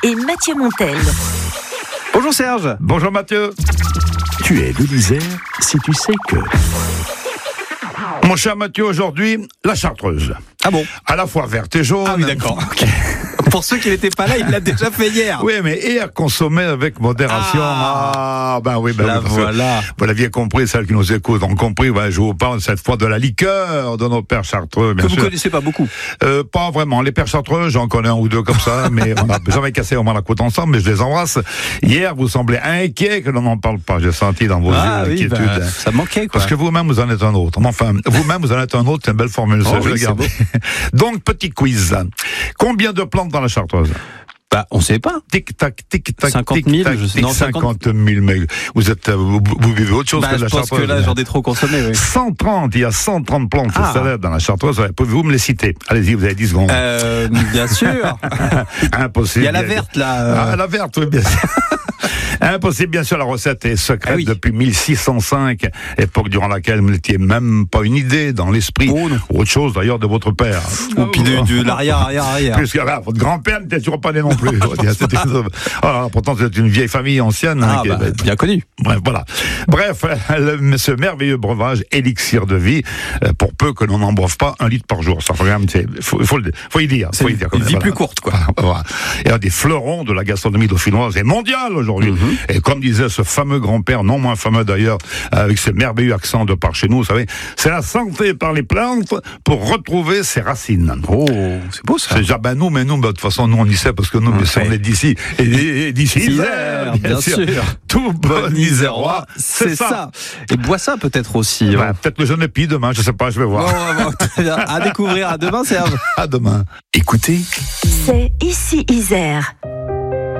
et Mathieu Montel. Bonjour Serge. Bonjour Mathieu. Tu es de l'Isère si tu sais que... Mon cher Mathieu, aujourd'hui, la Chartreuse. Ah bon? À la fois verte et jaune. Ah oui, d'accord. Okay. Pour ceux qui n'étaient pas là, il l'a déjà fait hier. Oui, mais hier consommé avec modération. Oui, voilà. Vous l'aviez compris, celles qui nous écoutent ont compris. Je vous parle cette fois de la liqueur de nos pères chartreux. Que vous connaissez pas beaucoup. Pas vraiment. Les pères chartreux, j'en connais un ou deux comme ça, mais on n'a jamais cassé au moins la côte ensemble, mais je les embrasse. Hier, vous semblez inquiet que l'on n'en parle pas. J'ai senti dans vos yeux l'inquiétude. Ça manquait, quoi. Parce que vous-même, vous en êtes un autre. Enfin, vous-même, vous en êtes un autre. C'est une belle formule. Oh, oui, c'est beau. Donc, petit quiz. Combien de plantes dans la Chartreuse? On ne sait pas. Tic-tac, tic-tac, 50 000, tic-tac, non, 50 000, mais vous vivez autre chose que la Chartreuse. Je pense que là, j'en ai trop consommé, oui. 130, il y a 130 plantes salades dans la Chartreuse. Pouvez-vous me les citer? Allez-y, vous avez 10 secondes. Bien sûr. Impossible. Il y a la verte, là. La verte, oui, bien sûr. Impossible, bien sûr, la recette est secrète depuis 1605, époque durant laquelle vous n'étiez même pas une idée dans l'esprit, autre chose d'ailleurs de votre père. Ou puis de l'arrière. Puisque votre grand-père n'était toujours pas né non plus. Pourtant, c'est une vieille famille ancienne. Bien connue. Voilà. Bref, ce merveilleux breuvage, élixir de vie, pour peu que l'on n'en boive pas 1 litre par jour. Ça, faut y dire. C'est une vie plus courte, quoi. Voilà. Et un des fleurons de la gastronomie dauphinoise et mondiale aujourd'hui. Et comme disait ce fameux grand-père, non moins fameux d'ailleurs, avec ce merveilleux accent de par chez nous, vous savez, c'est la santé par les plantes pour retrouver ses racines. Oh, c'est beau ça. C'est déjà, nous, de toute façon, nous on y sait parce que nous, on est d'ici. Et d'ici Isère, bien sûr. Tout bon isérois, c'est ça. Et bois ça peut-être aussi. Peut-être le jeune épi demain, je sais pas, je vais voir. Très bien. À découvrir. À demain, Serge. À demain. Écoutez. C'est ici Isère.